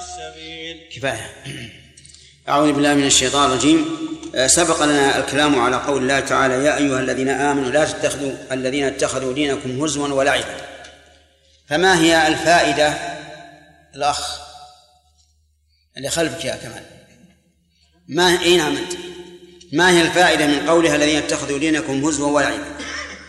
كفاية. أعوذ بالله من الشيطان الرجيم. سبق لنا الكلام على قول الله تعالى: يا أيها الذين آمنوا لا تتخذوا الذين اتخذوا دينكم هزوا ولعبا. فما هي الفائدة؟ الأخ اللي خلفك يا كمال، ما هي الفائدة من قولها الذين اتخذوا دينكم هزوا ولعبا؟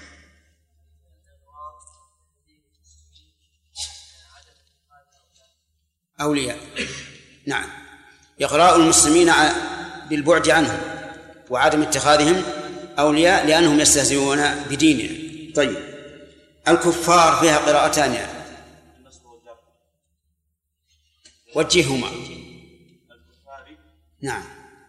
أولياء، نعم، إغراء المسلمين بالبعد عنهم وعدم اتخاذهم أولياء لأنهم يستهزئون بديننا. طيب، الكفار فيها قراءتان يعني. وجههما. نعم.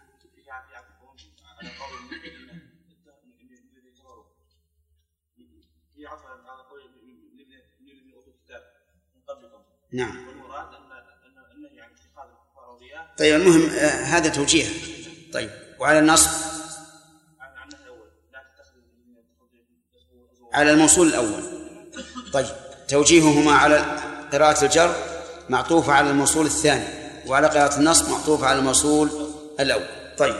نعم. طيب، المهم هذا توجيه. طيب، وعلى النصب على الموصول الأول. طيب، توجيههما على قراءة الجر معطوفة على الموصول الثاني، وعلى قراءة النصب معطوفة على الموصول الأول. طيب،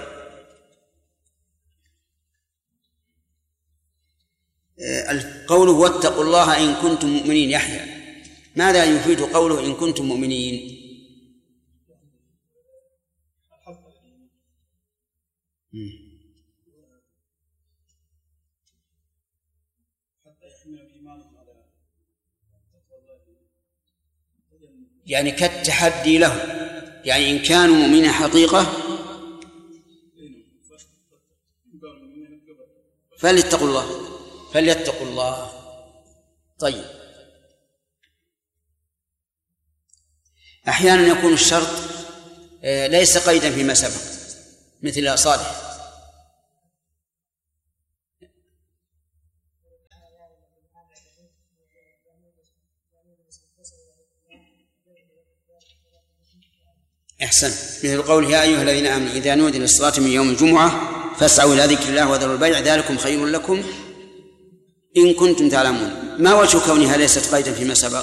قوله واتقوا الله إن كنتم مؤمنين. يحيى، ماذا يفيد قوله إن كنتم مؤمنين؟ يعني كالتحدي له، يعني إن كانوا مؤمنين حقيقة فليتقوا الله. طيب، أحيانا يكون الشرط ليس قيدا فيما سبق، مثل صالح. أحسن، مثل قوله يا أيها الذين آمنوا إذا نودي للصلاة من يوم الجمعة فاسعوا إلى ذكر الله وذروا البيع ذلكم خير لكم إن كنتم تعلمون. ما وجه كونها ليست قيدا فيما سبق؟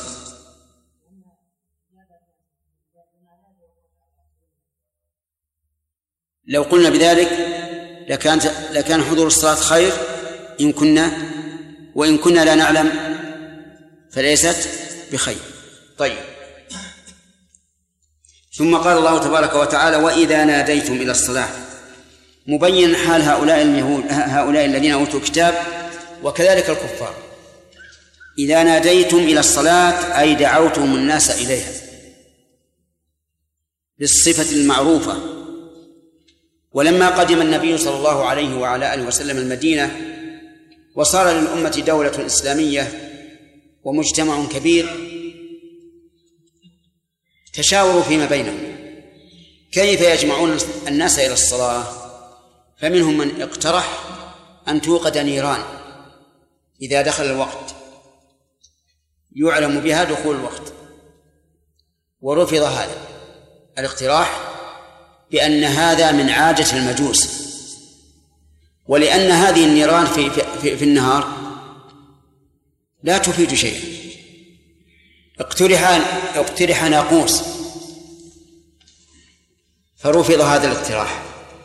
لو قلنا بذلك لكان حضور الصلاة خير إن كنا، وإن كنا لا نعلم فليست بخير. طيب، ثم قال الله تبارك وتعالى وإذا ناديتم إلى الصلاة، مبين حال هؤلاء الذين أوتوا الكتاب وكذلك الكفار. إذا ناديتم إلى الصلاة أي دعوتم الناس إليها بالصفة المعروفة. ولما قدم النبي صلى الله عليه وعلى آله وسلم المدينة وصار للأمة دولة إسلامية ومجتمع كبير، تشاوروا فيما بينهم كيف يجمعون الناس إلى الصلاة. فمنهم من اقترح أن توقد نيران إذا دخل الوقت يعلم بها دخول الوقت، ورفض هذا الاقتراح بأن هذا من عادة المجوس، ولأن هذه النيران في النهار لا تفيد شيئا. اقترح ناقوس فرفض هذا الاقتراح،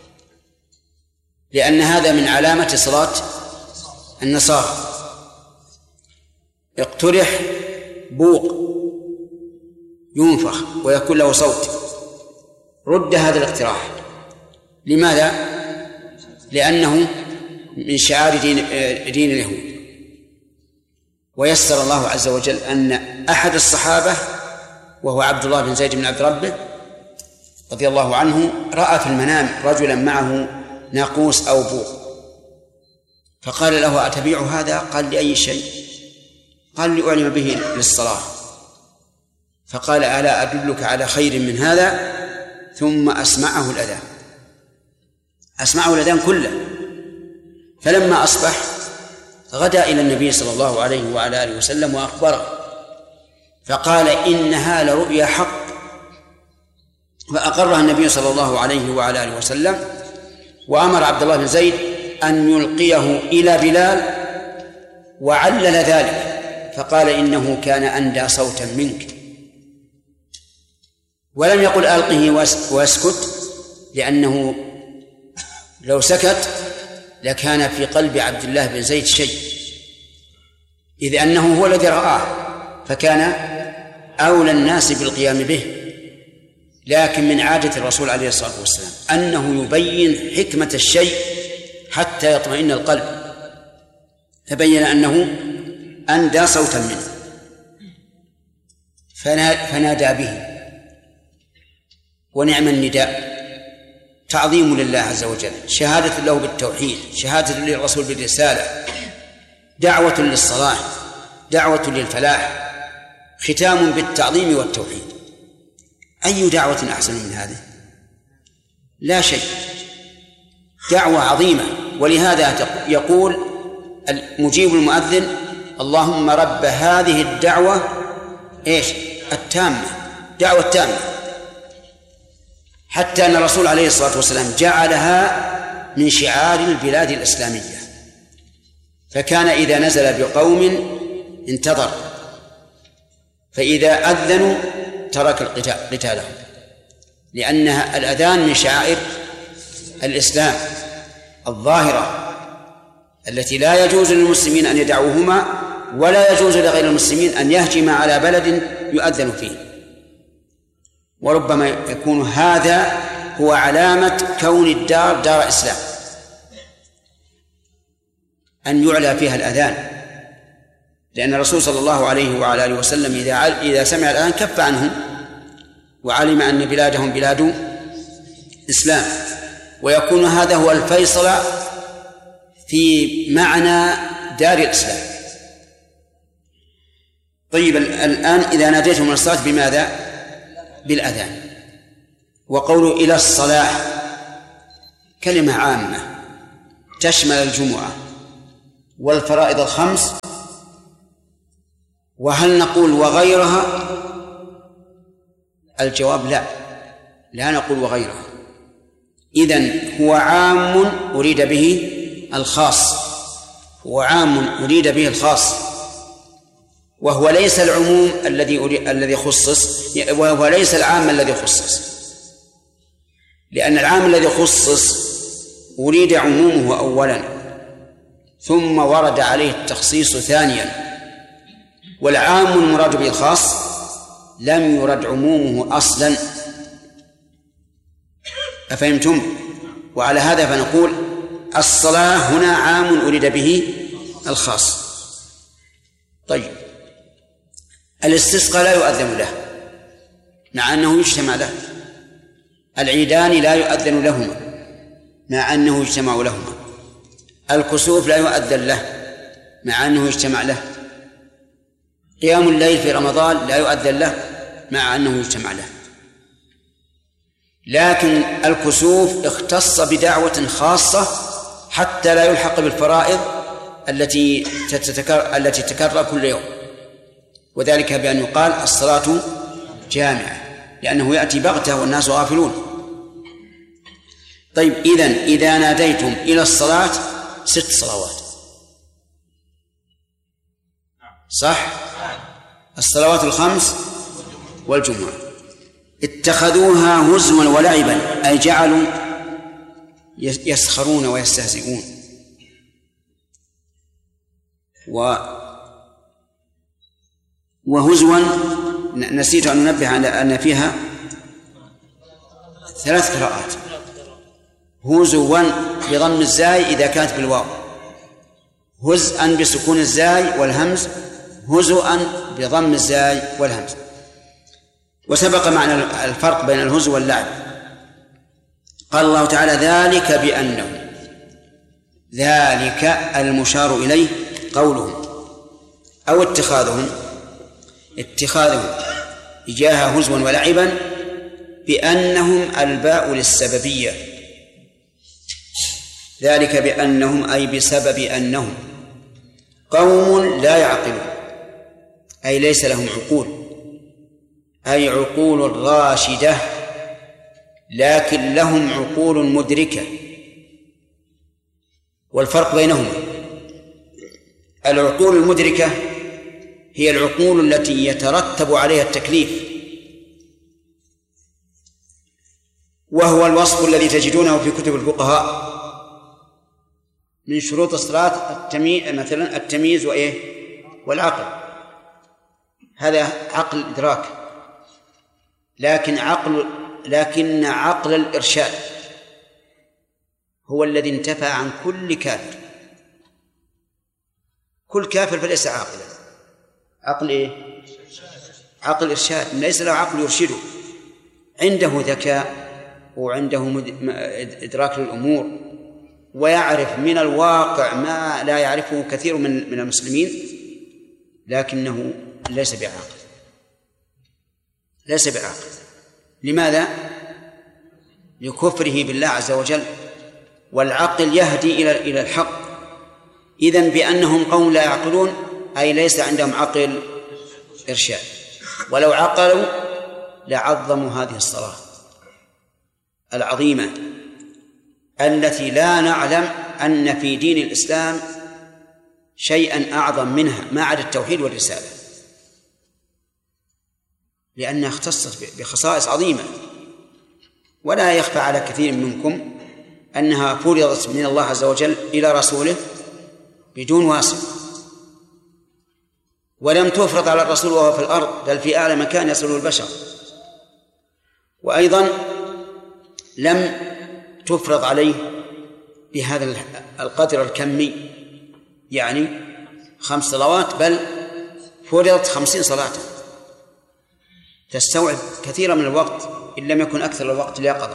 لأن هذا من علامة صلاة النصارى. اقترح بوق ينفخ ويكون له صوت، رد هذا الاقتراح. لماذا؟ لأنه من شعار دين اليهود. ويسر الله عز وجل أن أحد الصحابة وهو عبد الله بن زيد بن عبد ربه رضي الله عنه رأى في المنام رجلا معه ناقوس أو بوق، فقال له أتبيع هذا؟ قال لأي شيء؟ قال لأعلم به للصلاة. فقال ألا أدلك على خير من هذا؟ ثم أسمعه الأذان كله. فلما أصبح غدا إلى النبي صلى الله عليه وعلى آله وسلم وأخبره، فقال إنها لرؤيا حق. فأقرها النبي صلى الله عليه وعلى آله وسلم، وأمر عبد الله بن زيد أن يلقيه إلى بلال، وعلل ذلك فقال إنه كان أندى صوتا منك. ولم يقل ألقه واسكت، لأنه لو سكت لكان في قلب عبد الله بن زيد شيء، إذ أنه هو الذي رآه فكان أولى الناس بالقيام به. لكن من عادة الرسول عليه الصلاة والسلام أنه يبين حكمة الشيء حتى يطمئن القلب، فبين أنه أندى صوتا منه فنادى به. ونعم النداء، تعظيم لله عز وجل، شهادة له بالتوحيد، شهادة للرسول بالرسالة، دعوة للصلاح، دعوة للفلاح، ختام بالتعظيم والتوحيد. أي دعوة أحسن من هذه؟ لا شيء، دعوة عظيمة. ولهذا يقول مجيب المؤذن: اللهم رب هذه الدعوة التامة، دعوة التامة، حتى أن الرسول عليه الصلاة والسلام جعلها من شعار البلاد الإسلامية، فكان إذا نزل بقوم انتظر، فإذا أذنوا ترك قتالهم، لأنها الأذان من شعائر الإسلام الظاهرة التي لا يجوز للمسلمين أن يدعوهما، ولا يجوز لغير المسلمين أن يهجم على بلد يؤذن فيه. وربما يكون هذا هو علامة كون الدار دار إسلام، أن يعلى فيها الأذان، لأن الرسول صلى الله عليه وعلى آله وسلم إذا سمع الأذان كف عنهم وعلم أن بلادهم بلاد إسلام، ويكون هذا هو الفيصل في معنى دار الإسلام. طيب، الآن إذا ناديتم من الصلاة بماذا؟ بالأذان. وقول إلى الصلاة كلمة عامة تشمل الجمعة والفرائض الخمس، وهل نقول وغيرها؟ الجواب لا نقول وغيرها. إذن هو عام أريد به الخاص، أريد به الخاص، وهو ليس العموم الذي خصص، وهو ليس العام الذي خصص، لأن العام الذي خصص أريد عمومه أولا ثم ورد عليه التخصيص ثانيا، والعام المراد به الخاص لم يرد عمومه أصلا. أفهمتم؟ وعلى هذا فنقول الصلاة هنا عام أريد به الخاص. طيب، الاستسقاء لا يؤذن له مع أنه يجتمع له، العيدان لا يؤذن لهما مع أنه يجتمع لهما، الكسوف لا يؤذن له مع أنه يجتمع له، قيام الليل في رمضان لا يؤذن له مع أنه يجتمع له. لكن الكسوف اختص بدعوة خاصة حتى لا يلحق بالفرائض التي تتكرر كل يوم، وذلك بأن يقال الصلاة جامعة، لأنه يأتي بغتة والناس غافلون. طيب، إذا ناديتم إلى الصلاة 6 صلوات، صح؟ الصلوات الخمس والجمعة، اتخذوها هزوا ولعبا، أي جعلوا يسخرون ويستهزئون. وهزوا نسيت أن ننبه على أن فيها 3 قراءات: هزوا بضم الزاي إذا كانت بالواو، هزءا بسكون الزاي والهمز، هزوا بضم الزاي والهمز. وسبق معنا الفرق بين الهزو واللعب. قال الله تعالى: ذلك بأنه، ذلك المشار إليه قولهم أو اتخاذهم إياها هزوا ولعبا، بأنهم الباء للسببية، ذلك بأنهم أي بسبب أنهم قوم لا يعقلون، أي ليس لهم عقول، أي عقول راشدة، لكن لهم عقول مدركة. والفرق بينهما: العقول المدركة هي العقول التي يترتب عليها التكليف، وهو الوصف الذي تجدونه في كتب الفقهاء من شروط الصلاة مثلا التمييز والعقل. هذا عقل الإدراك، لكن عقل الإرشاد هو الذي انتفى عن كل كافر. كل كافر فليس عاقلا. عقل عقل إرشاد، ليس له عقل يرشده، عنده ذكاء وعنده إدراك للأمور، ويعرف من الواقع ما لا يعرفه كثير من المسلمين، لكنه ليس بعاقل. لماذا؟ لكفره بالله عز وجل. والعقل يهدي إلى الحق. إذن بأنهم قوم لا يعقلون، أي ليس عندهم عقل إرشاد. ولو عقلوا لعظموا هذه الصلاة العظيمة التي لا نعلم أن في دين الإسلام شيئا أعظم منها ما عدا التوحيد والرسالة، لأنها اختصت بخصائص عظيمة. ولا يخفى على كثير منكم أنها فرضت من الله عز وجل إلى رسوله بدون واسطة، ولم تفرض على الرسول وهو في الأرض، بل في أعلى مكان يصله البشر. وأيضا لم تفرض عليه بهذا القدر الكمي، يعني 5 صلوات، بل فرضت 50 صلاة تستوعب كثيرا من الوقت إن لم يكن أكثر الوقت اليقظة.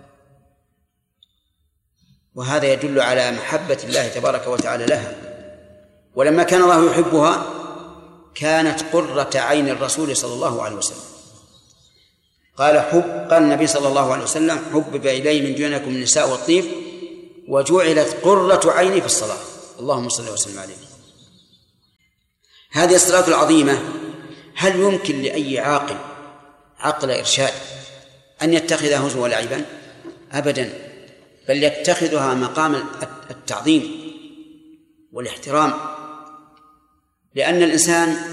وهذا يدل على محبة الله تبارك وتعالى لها. ولما كان الله يحبها كانت قرة عين الرسول صلى الله عليه وسلم. قال النبي صلى الله عليه وسلم: حبب إلي من دونكم النساء والطيب وجعلت قرة عيني في الصلاة. اللهم صل وسلم عليه. هذه الصلاة العظيمة هل يمكن لأي عقل إرشاد أن يتخذها هزوا ولعبا؟ أبدا، بل يتخذها مقام التعظيم والاحترام، لأن الإنسان